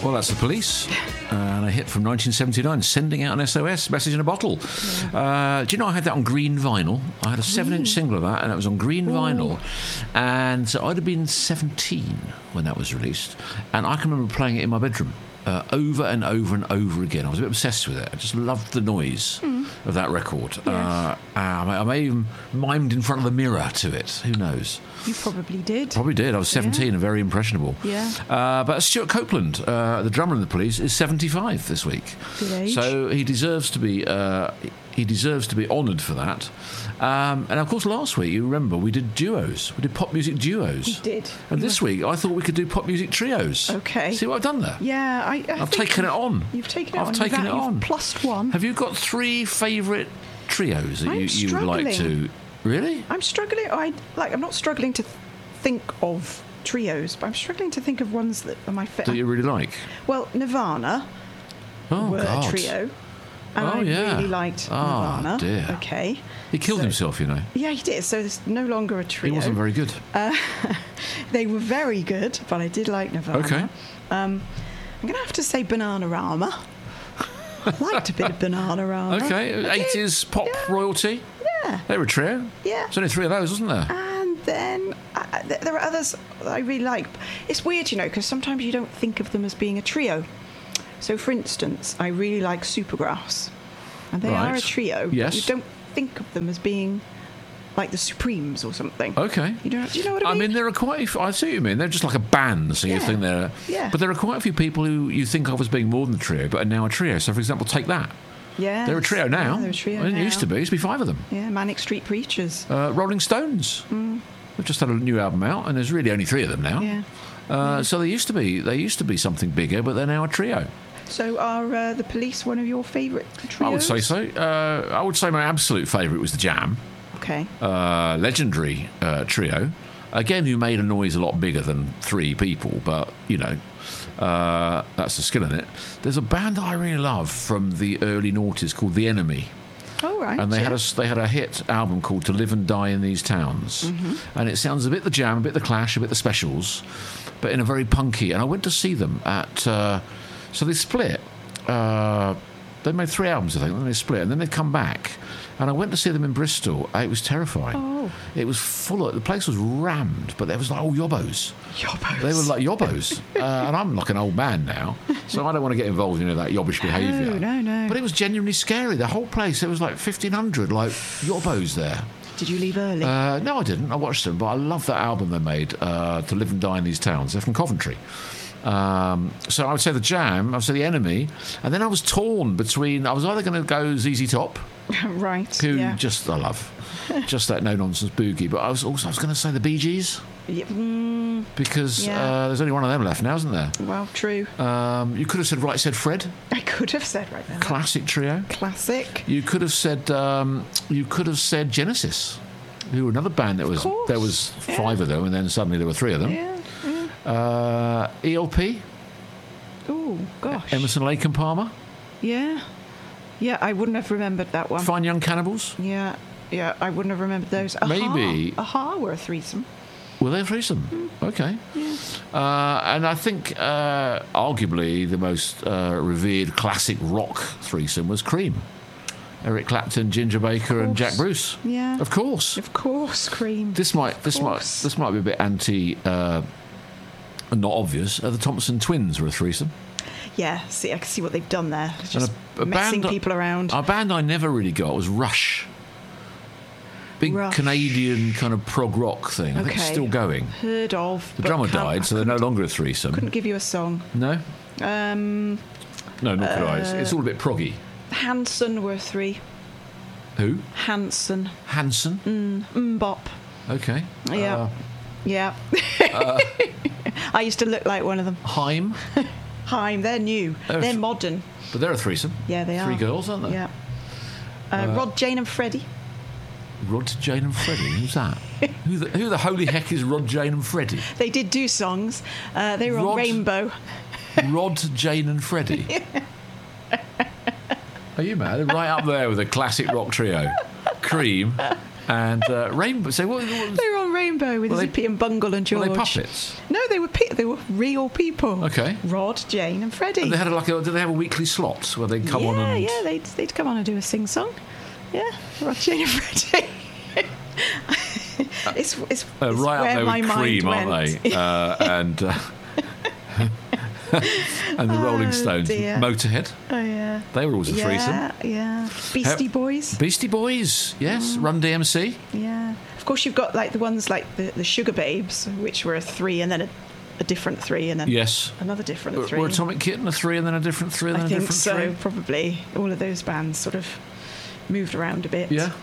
Well, that's the Police, and a hit from 1979, Sending Out an SOS, Message in a Bottle. Yeah. Do you know I had that on green vinyl? I had a 7-inch single of that, and it was on green vinyl. And so I'd have been 17 when that was released, and I can remember playing it in my bedroom. Over and over and over again. I was a bit obsessed with it. I just loved the noise of that record. Yes. I may even mimed in front of the mirror to it. Who knows? You probably did. Probably did. I was 17 and very impressionable. Yeah. But Stuart Copeland, the drummer in the Police, is 75 this week. Good age. So he deserves to be honoured for that. And of course, last week, you remember, we did duos. We did pop music duos. We did. And this week, I thought we could do pop music trios. Okay. See what I've done there? Yeah, I've taken it on. You've taken it on. I've taken it on. You've plussed one. Have you got 3 favourite trios that you would like to... Really? I'm struggling. I'm not struggling to think of trios, but I'm struggling to think of ones that are my favourite. That you really like? Well, Nirvana were a trio. And I really liked Nirvana. Oh, dear. Okay. He killed himself, you know. Yeah, he did. So it's no longer a trio. He wasn't very good. They were very good, but I did like Nirvana. Okay. I'm going to have to say Bananarama. I liked a bit of Bananarama. Okay. 80s pop royalty. Yeah. They were a trio. Yeah. There's only 3 of those, wasn't there? And then there are others that I really like. It's weird, you know, because sometimes you don't think of them as being a trio. So, for instance, I really like Supergrass. And they are a trio. Yes. You don't think of them as being like the Supremes or something. Okay. Do you know what I mean? I mean, there are quite a few... I see what you mean. They're just like a band, so you think they're... Yeah. But there are quite a few people who you think of as being more than a trio, but are now a trio. So, for example, take that. Yeah. They're a trio now. Yeah, they're a trio It now. used to be. There used to be 5 of them. Yeah, Manic Street Preachers. Rolling Stones. They've just had a new album out, and there's really only 3 of them now. Yeah. So they used to be something bigger, but they're now a trio. So are the Police one of your favourite trios? I would say so. I would say my absolute favourite was the Jam. Okay. Legendary trio. Again, who made a noise a lot bigger than 3 people, but, you know, that's the skill in it. There's a band that I really love from the early noughties called The Enemy. Oh, right. And they had a hit album called To Live and Die in These Towns. And it sounds a bit the Jam, a bit the Clash, a bit the Specials, but in a very punky. And I went to see them at... so they split. They made 3 albums, I think, and then they split. And then they come back. And I went to see them in Bristol. It was terrifying. Oh. It was full of... The place was rammed, but there was like all yobbos. Yobbos. They were like yobbos. And I'm like an old man now, so I don't want to get involved in that yobbish behaviour. No. But it was genuinely scary. The whole place, there was like 1,500 like yobbos there. Did you leave early? No, I didn't. I watched them, but I love that album they made, To Live and Die in These Towns. They're from Coventry. So I would say the Jam, I would say the Enemy, and then I was torn between... I was either going to go ZZ Top, right. who yeah. I love, just that no-nonsense boogie, but I was going to say the Bee Gees. Yeah, because there's only one of them left now, isn't there? Well, true. You could have said Right Said Fred. I could have said Right Now. Classic trio. Classic. You could have said Genesis, who were another band that was there was 5 of them, and then suddenly there were 3 of them. ELP. Oh gosh. Emerson, Lake and Palmer. Yeah. I wouldn't have remembered that one. Fine Young Cannibals. Yeah, I wouldn't have remembered those. Maybe Aha were a threesome. Were they a threesome? Okay. Yeah. And I think arguably the most revered classic rock threesome was Cream. Eric Clapton, Ginger Baker, and Jack Bruce. Yeah. Of course, Cream. This might be a bit anti, not obvious. The Thompson Twins were a threesome. Yeah, I can see what they've done there. It's just a messing people around. A band I never really got was Rush. Big Canadian kind of prog rock thing. I think it's still going. Heard of. The drummer died, so they're no longer a threesome. Couldn't give you a song. No? No, nor could I. It's all a bit proggy. Hanson were 3. Who? Hanson. Bop. Okay. Yeah. I used to look like one of them. Haim, they're new. They're modern. But they're a threesome. Yeah, they are. 3 girls, aren't they? Yeah. Rod, Jane and Freddie. Rod, Jane and Freddie? Who's that? who the holy heck is Rod, Jane and Freddie? They did do songs. They were on Rainbow. Rod, Jane and Freddie? Are you mad? They're right up there with a classic rock trio. Cream and Rainbow. So what? They were on Rainbow with Zippy and Bungle and George. Were they puppets? No, they were real people. Okay. Rod, Jane, and Freddie. And they had did they have a weekly slot where they'd come on and... Yeah, they'd come on and do a sing-song. Yeah, Rod, Jane and Freddie. it's right where up there my with Cream, mind aren't went. they? And the Rolling Stones. Dear. Motorhead. Oh, yeah. They were always a threesome. Yeah. Beastie Boys. Beastie Boys, yes. Run DMC. Yeah. Of course, you've got like the ones like the Sugar Babes, which were a 3 and then a different 3 and then another different 3. Were Atomic Kitten a 3 and then a different 3 and then a different 3? I think so, probably. All of those bands sort of moved around a bit. Yeah.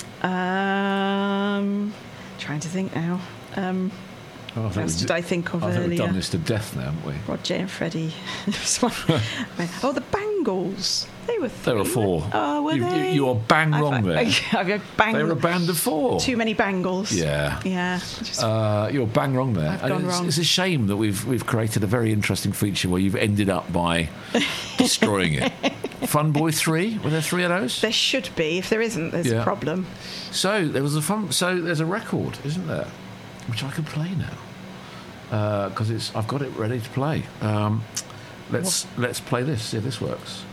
Trying to think now. What else did I think of I think earlier? we've done this to death now, haven't we? Roger and Freddie. Oh, the Bangles. They were 3. They were 4. Oh, were they? You are bang wrong there. They were a band of 4. Too many Bangles. Yeah. Yeah. You're bang wrong there. I've gone wrong. It's a shame that we've created a very interesting feature where you've ended up by destroying it. Fun Boy 3? Were there 3 of those? There should be. If there isn't, there's a problem. So there's a record, isn't there? Which I can play now because I've got it ready to play. Let's play this. See if this works.